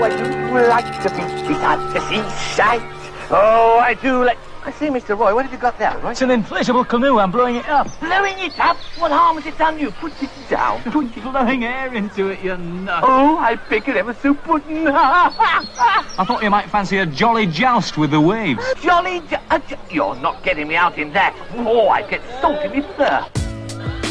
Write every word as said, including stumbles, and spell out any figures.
I do like the beach at the seaside. Oh, I do like... I say, Mister Roy, what have you got there, Roy? It's an inflatable canoe. I'm blowing it up. Blowing it up? What harm has it done you? Put it down. Put blowing air into it, you nut. Oh, I beg it ever so pudding. I thought you might fancy a jolly joust with the waves. Jolly... J- uh, j- You're not getting me out in that. Oh, I get salt in my fur.